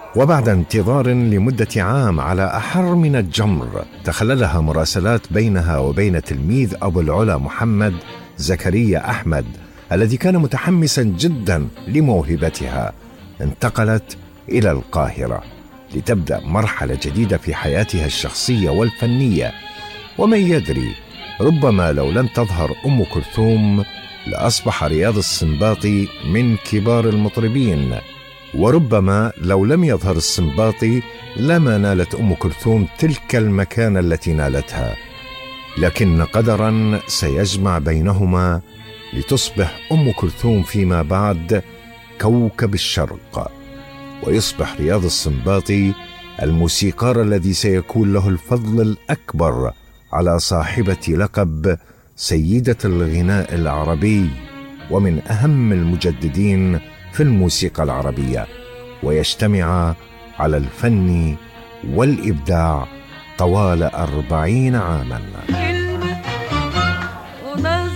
وبعد انتظار لمدة عام على أحر من الجمر، تخللها مراسلات بينها وبين تلميذ أبو العلا محمد زكريا أحمد الذي كان متحمسا جدا لموهبتها. انتقلت إلى القاهرة لتبدأ مرحلة جديدة في حياتها الشخصية والفنية. ومن يدري، ربما لو لم تظهر أم كلثوم لأصبح رياض السنباطي من كبار المطربين، وربما لو لم يظهر السنباطي لما نالت أم كلثوم تلك المكانة التي نالتها. لكن قدرا سيجمع بينهما لتصبح أم كلثوم فيما بعد كوكب الشرق، ويصبح رياض السنباطي الموسيقار الذي سيكون له الفضل الأكبر على صاحبة لقب سيدة الغناء العربي ومن أهم المجددين في الموسيقى العربية، ويجتمع على الفن والإبداع طوال 40 عاما.